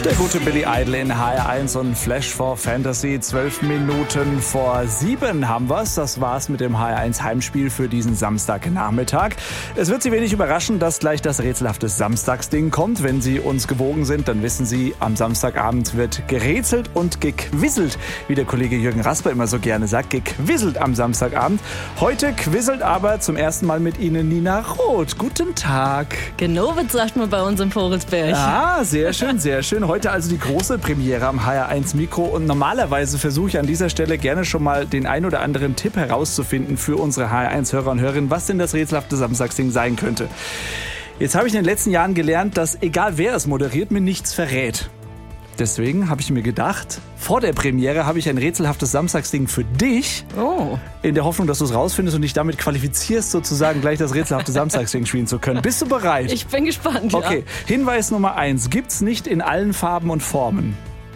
Der gute Billy Idol in HR1 und Flash for Fantasy. 12 Minuten vor 7 haben wir's. Das war's mit dem HR1 Heimspiel für diesen Samstagnachmittag. Es wird Sie wenig überraschen, dass gleich das rätselhafte Samstagsding kommt. Wenn Sie uns gewogen sind, dann wissen Sie, am Samstagabend wird gerätselt und gequisselt, wie der Kollege Jürgen Rasper immer so gerne sagt. Gequisselt am Samstagabend. Heute quisselt aber zum ersten Mal mit Ihnen Nina Roth. Guten Tag. Genowitz sagt man bei uns im Vogelsberg. Ah, sehr schön, sehr schön. Heute also die große Premiere am HR1 Mikro und normalerweise versuche ich an dieser Stelle gerne schon mal den ein oder anderen Tipp herauszufinden für unsere HR1-Hörer und Hörerinnen, was denn das rätselhafte Samstagsding sein könnte. Jetzt habe ich in den letzten Jahren gelernt, dass egal wer es moderiert, mir nichts verrät. Deswegen habe ich mir gedacht, vor der Premiere habe ich ein rätselhaftes Samstagsding für dich. Oh. In der Hoffnung, dass du es rausfindest und dich damit qualifizierst, sozusagen gleich das rätselhafte Samstagsding spielen zu können. Bist du bereit? Ich bin gespannt, Okay, ja. Hinweis Nummer 1. Gibt's nicht in allen Farben und Formen.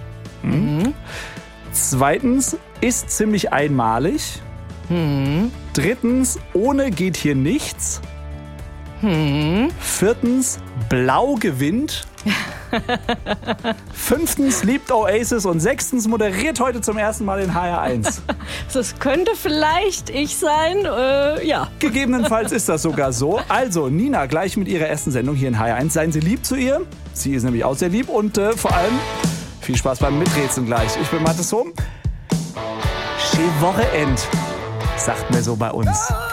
Zweitens, ist ziemlich einmalig. Drittens, ohne geht hier nichts. Viertens, blau gewinnt. Fünftens, liebt Oasis. Und sechstens, moderiert heute zum ersten Mal in HR1. Das könnte vielleicht ich sein, ja. Gegebenenfalls ist das sogar so. Also, Nina, gleich mit ihrer ersten Sendung hier in HR1. Seien Sie lieb zu ihr. Sie ist nämlich auch sehr lieb. Und vor allem, viel Spaß beim Miträtseln gleich. Ich bin Mathis Hohm. Schöne Woche end, sagt mir so bei uns.